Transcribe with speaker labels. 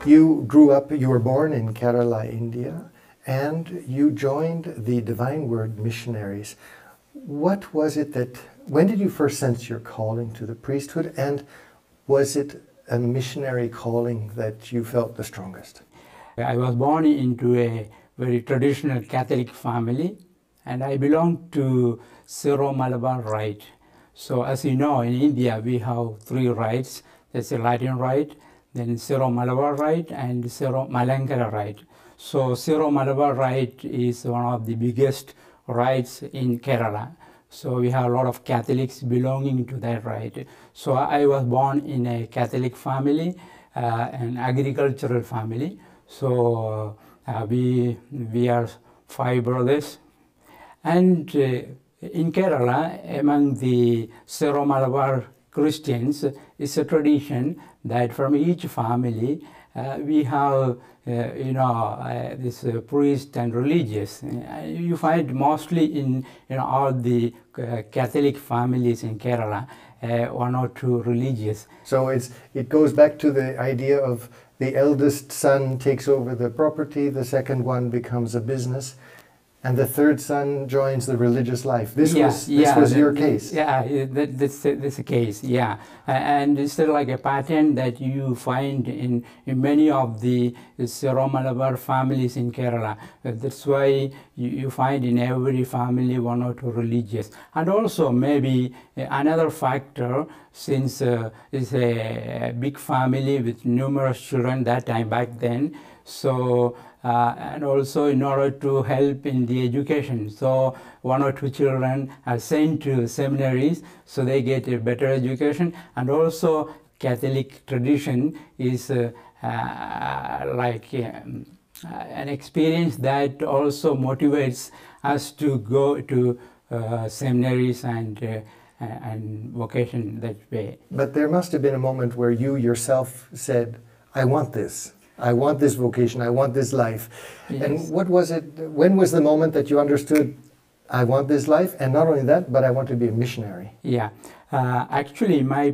Speaker 1: You grew up, you were born in Kerala, India, and you joined the Divine Word Missionaries. What was it that, when did you first sense your calling to the priesthood, and was it a missionary calling that you felt the strongest?
Speaker 2: I was born into a very traditional Catholic family, and I belong to Syro-Malabar Rite. So as you know, in India we have three rites. There's a Latin Rite, then Syro-Malabar Rite, and Syro-Malankara Rite. So Syro-Malabar Rite is one of the biggest rites in Kerala. So we have a lot of Catholics belonging to that rite. So I was born in a Catholic family, an agricultural family. So we are five brothers. And in Kerala, among the Syro-Malabar Christians, it's a tradition that from each family we have this priest and religious. You find mostly in all the Catholic families in Kerala, one or two religious.
Speaker 1: So it goes back to the idea of the eldest son takes over the property, the second one becomes a business, and the third son joins the religious life. This was your case.
Speaker 2: Yeah, that's a case, yeah. And it's like a pattern that you find in many of the Syro-Malabar families in Kerala. That's why you find in every family one or two religious. And also maybe another factor, since it's a big family with numerous children that time back then, so and also in order to help in the education. So one or two children are sent to seminaries so they get a better education. And also Catholic tradition is like an experience that also motivates us to go to seminaries and vocation that way.
Speaker 1: But there must have been a moment where you yourself said, I want this. I want this vocation, I want this life.
Speaker 2: Yes.
Speaker 1: And what was it, when was the moment that you understood, I want this life, and not only that, but I want to be a missionary?
Speaker 2: Yeah, actually my